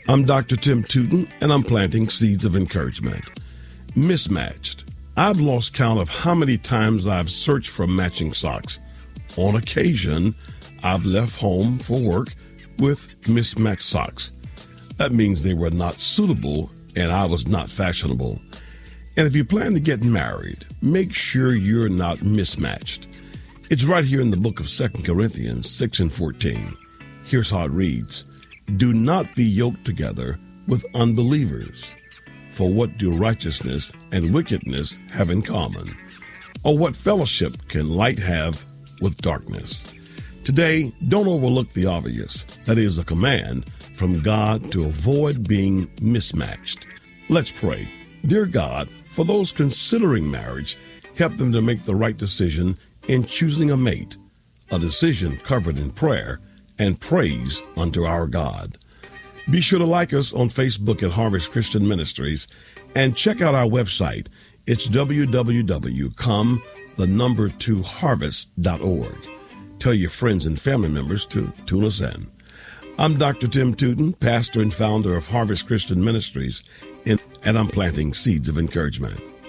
I'm Dr. Tim Tootin, and I'm planting seeds of encouragement. Mismatched. I've lost count of how many times I've searched for matching socks. On occasion, I've left home for work with mismatched socks. That means they were not suitable and I was not fashionable. And if you plan to get married, make sure you're not mismatched. It's right here in the book of 2 Corinthians 6:14. Here's how it reads. Do not be yoked together with unbelievers. For what do righteousness and wickedness have in common? Or what fellowship can light have with darkness? Today, don't overlook the obvious. That is a command from God to avoid being mismatched. Let's pray. Dear God, for those considering marriage, help them to make the right decision in choosing a mate, a decision covered in prayer and praise unto our God. Be sure to like us on Facebook at Harvest Christian Ministries and check out our website. It's www.come2harvest.org. Tell your friends and family members to tune us in. I'm Dr. Tim Tootin, pastor and founder of Harvest Christian Ministries, and I'm planting seeds of encouragement.